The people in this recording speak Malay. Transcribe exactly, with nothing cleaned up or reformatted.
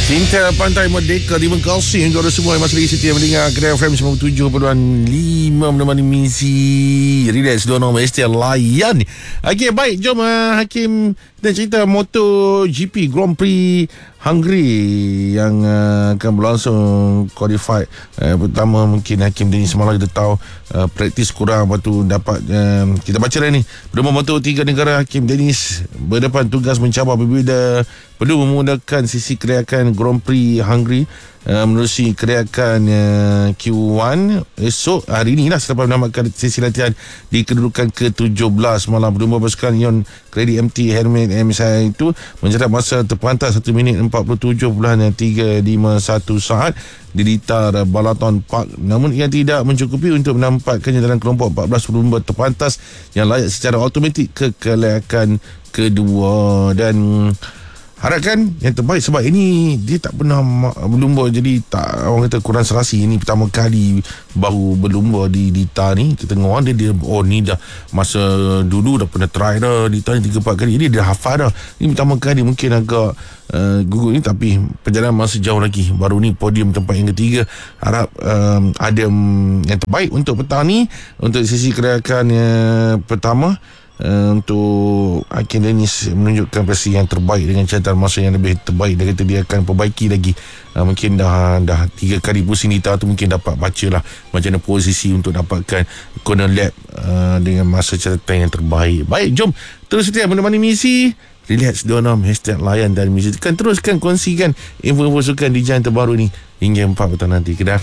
Cinta Pantai Merdeka, terima kasih untuk anda semua yang masih lagi setia mendengar Kedai F M sembilan puluh tujuh perpuluhan lima menemani misi Relax dua nombor Estel Layan. Okey, baik, jom uh, Hakim kita cerita MotoGP Grand Prix Hungary yang uh, akan berlangsung qualified. Uh, pertama mungkin Hakim Dennis semalam kita tahu uh, praktis kurang, lepas tu dapat uh, kita baca lah ni berapa motor tiga negara. Hakim Dennis berdepan tugas mencabar berbeza perlu memudahkan sisi keriakan Grand Prix Hungary uh, menerusi keriakan uh, Q satu esok hari ni lah selepas menamatkan sesi latihan di kedudukan ke tujuh belas malam. Berjumpa pasukan Ion Credit M T Helmet M S I itu mencatat masa terpantas satu minit empat puluh tujuh perpuluhan tiga lima satu saat di litar Balaton Park, namun ia tidak mencukupi untuk menampakkannya dalam kelompok empat belas pelumba terpantas yang layak secara automatik ke kelayakan kedua. Dan harapkan yang terbaik, sebab ini dia tak pernah berlumba, jadi tak, orang kata kurang serasi. Ini pertama kali baru berlumba di Dita ni. Kita tengok dia, dia oh ni dah masa dulu dah pernah try dah Dita ni tiga empat kali, ini dia hafal dah. Ini pertama kali, mungkin agak uh, gugur ni, tapi perjalanan masih jauh lagi. Baru ni podium tempat yang ketiga. Harap um, ada um, yang terbaik untuk petang ni, untuk sesi kerayakan uh, pertama. Uh, untuk Hakim Dennis menunjukkan prestasi yang terbaik dengan catatan masa yang lebih terbaik. Dia kata dia akan perbaiki lagi. uh, Mungkin dah dah tiga kali pusing Dita tu, mungkin dapat baca lah macam mana posisi untuk dapatkan corner lap uh, dengan masa catatan yang terbaik. Baik, jom terus setia menemani misi Relax dua enam Hashtag Layan dan misi. Kan teruskan kongsikan info-info sukan di jalan terbaru ni hingga empat petang nanti. Kedai